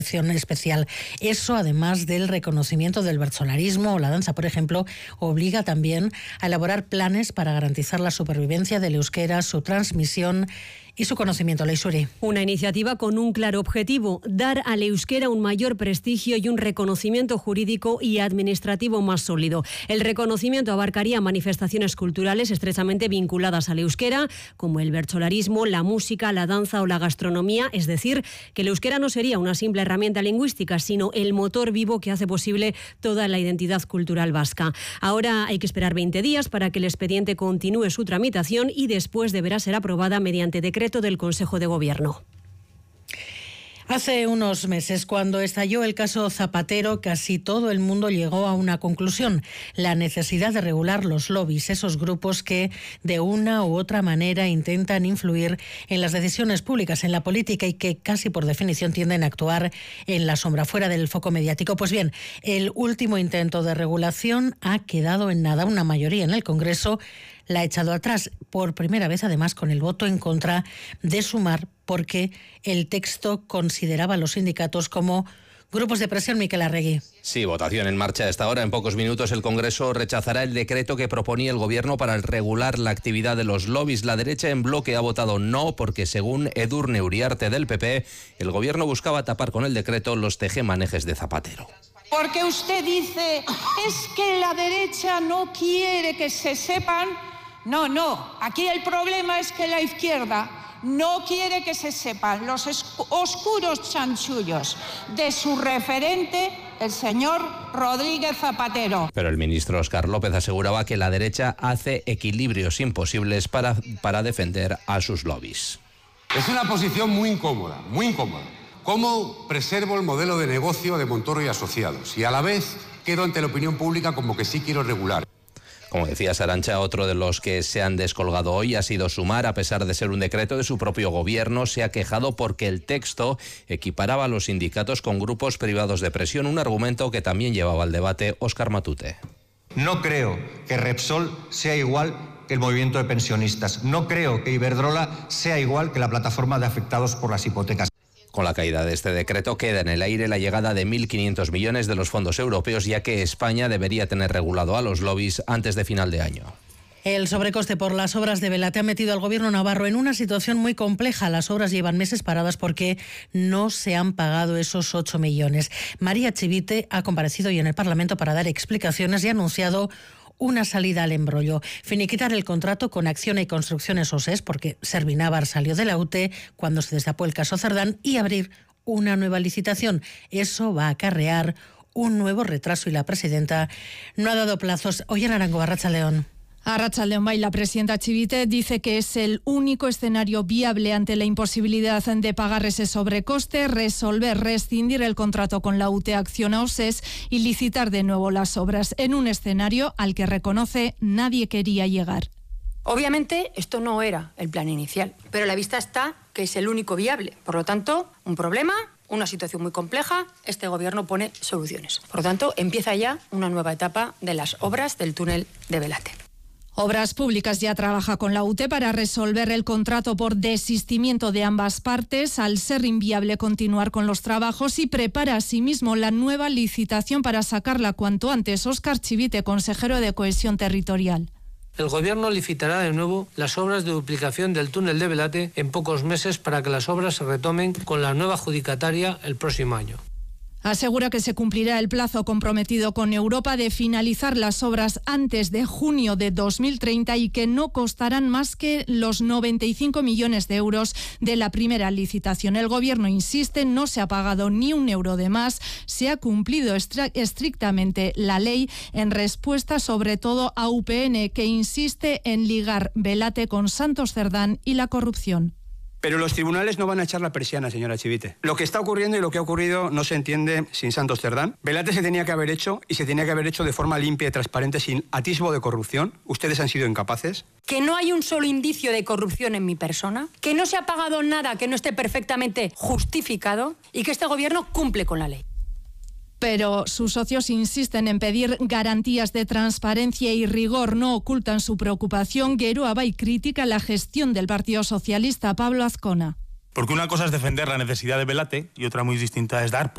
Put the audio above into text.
especial. Eso, además del reconocimiento del bertsolarismo o la danza, por ejemplo, obliga también a elaborar planes para garantizar la supervivencia del euskera, su transmisión y su conocimiento. Leisuri. Una iniciativa con un claro objetivo: dar al euskera un mayor prestigio y un reconocimiento jurídico y administrativo más sólido. El reconocimiento abarcaría manifestaciones culturales estrechamente vinculadas al euskera, como el bertsolarismo, la música, la danza o la gastronomía. Es decir, que el euskera no sería una simple herramienta lingüística, sino el motor vivo que hace posible toda la identidad cultural vasca. Ahora hay que esperar 20 días para que el expediente continúe su tramitación y después deberá ser aprobada mediante decreto del Consejo de Gobierno. Hace unos meses, cuando estalló el caso Zapatero, casi todo el mundo llegó a una conclusión: la necesidad de regular los lobbies, esos grupos que de una u otra manera intentan influir en las decisiones públicas, en la política, y que casi por definición tienden a actuar en la sombra, fuera del foco mediático. Pues bien, el último intento de regulación ha quedado en nada. Una mayoría en el Congreso la ha echado atrás, por primera vez además con el voto en contra de Sumar, porque el texto consideraba a los sindicatos como grupos de presión. Miquel Arregui. Sí, votación en marcha a esta hora. En pocos minutos el Congreso rechazará el decreto que proponía el Gobierno para regular la actividad de los lobbies. La derecha en bloque ha votado no porque, según Edurne Uriarte del PP, el Gobierno buscaba tapar con el decreto los tejemanejes de Zapatero. Porque usted dice, es que la derecha no quiere que se sepan. No, aquí el problema es que la izquierda no quiere que se sepan los oscuros chanchullos de su referente, el señor Rodríguez Zapatero. Pero el ministro Óscar López aseguraba que la derecha hace equilibrios imposibles para defender a sus lobbies. Es una posición muy incómoda, muy incómoda. ¿Cómo preservo el modelo de negocio de Montoro y Asociados? Y a la vez quedo ante la opinión pública como que sí quiero regular. Como decía Arantxa, otro de los que se han descolgado hoy ha sido Sumar. A pesar de ser un decreto de su propio gobierno, se ha quejado porque el texto equiparaba a los sindicatos con grupos privados de presión, un argumento que también llevaba al debate Óscar Matute. No creo que Repsol sea igual que el movimiento de pensionistas. No creo que Iberdrola sea igual que la plataforma de afectados por las hipotecas. Con la caída de este decreto queda en el aire la llegada de 1.500 millones de los fondos europeos, ya que España debería tener regulado a los lobbies antes de final de año. El sobrecoste por las obras de Belate ha metido al Gobierno navarro en una situación muy compleja. Las obras llevan meses paradas porque no se han pagado esos 8 millones. María Chivite ha comparecido hoy en el Parlamento para dar explicaciones y ha anunciado una salida al embrollo: finiquitar el contrato con Acciona y Construcciones OSES, porque Servinávar salió de la UTE cuando se destapó el caso Cerdán, y abrir una nueva licitación. Eso va a acarrear un nuevo retraso y la presidenta no ha dado plazos. Hoy en Arango, Arratsaldeon. Arratsaldeon, la presidenta Chivite dice que es el único escenario viable ante la imposibilidad de pagar ese sobrecoste, resolver, rescindir el contrato con la UTE Acciona OSES y licitar de nuevo las obras, en un escenario al que reconoce nadie quería llegar. Obviamente esto no era el plan inicial, pero a la vista está que es el único viable. Por lo tanto, un problema, una situación muy compleja, este gobierno pone soluciones. Por lo tanto, empieza ya una nueva etapa de las obras del túnel de Belate. Obras Públicas ya trabaja con la UTE para resolver el contrato por desistimiento de ambas partes, al ser inviable continuar con los trabajos, y prepara asimismo la nueva licitación para sacarla cuanto antes. Óscar Chivite, consejero de Cohesión Territorial. El Gobierno licitará de nuevo las obras de duplicación del túnel de Belate en pocos meses para que las obras se retomen con la nueva adjudicataria el próximo año. Asegura que se cumplirá el plazo comprometido con Europa de finalizar las obras antes de junio de 2030 y que no costarán más que los 95 millones de euros de la primera licitación. El Gobierno insiste, no se ha pagado ni un euro de más, se ha cumplido estrictamente la ley, en respuesta sobre todo a UPN, que insiste en ligar Belate con Santos Cerdán y la corrupción. Pero los tribunales no van a echar la persiana, señora Chivite. Lo que está ocurriendo y lo que ha ocurrido no se entiende sin Santos Cerdán. Belate se tenía que haber hecho, y se tenía que haber hecho de forma limpia y transparente, sin atisbo de corrupción. Ustedes han sido incapaces. Que no hay un solo indicio de corrupción en mi persona, que no se ha pagado nada que no esté perfectamente justificado y que este gobierno cumple con la ley. Pero sus socios insisten en pedir garantías de transparencia y rigor. No ocultan su preocupación. Geroa Bai critica la gestión del Partido Socialista. Pablo Azcona. Porque una cosa es defender la necesidad de Belate y otra muy distinta es dar